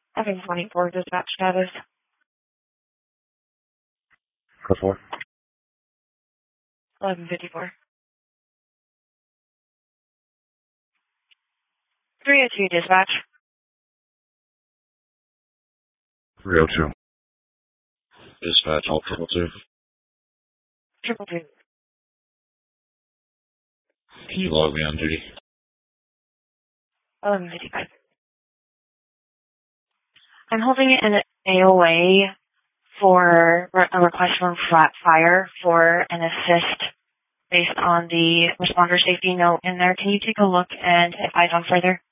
Having 24 dispatch status. Code 4. 1154. 302 dispatch. 302. Dispatch, all 222. 222. Can you log me on duty? 1155. I'm holding it in an AOA for a request from Flat Fire for an assist based on the responder safety note in there. Can you take a look and advise on further?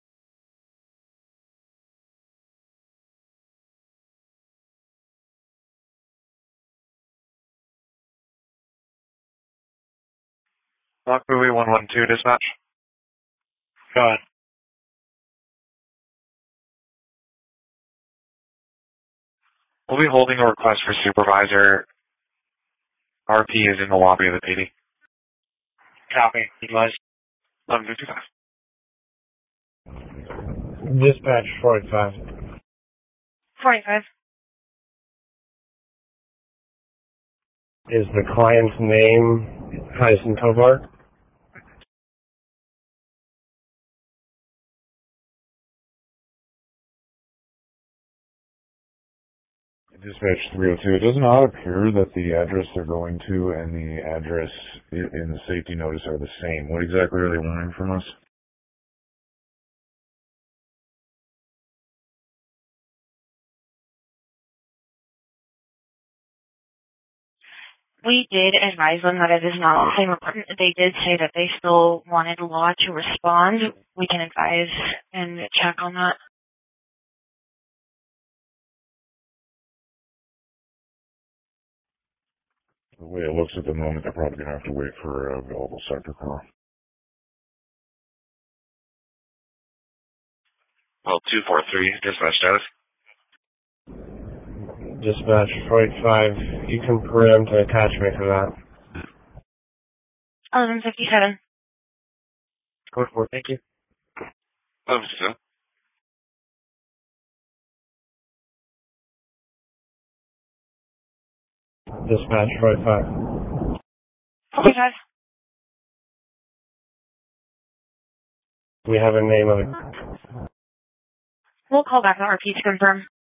Lock buoy 112 dispatch. Go ahead. We'll be holding a request for supervisor. RP is in the lobby of the PD. Copy. Utilize 1155. Dispatch 45. 45. Is the client's name Tyson Tovar? Dispatch 302. It does not appear that the address they're going to and the address in the safety notice are the same. What exactly are they wanting from us? We did advise them that it is not the same equipment. They did say that they still wanted law to respond. We can advise and check on that. The way it looks at the moment, they're probably going to have to wait for a available sector car. Well, 243, dispatch status. Dispatch 45. You can preempt to attach me to that. 1157. Code 4, thank you. 1157. Dispatch 45. 45. We have a name of it. We'll call back the RP to confirm.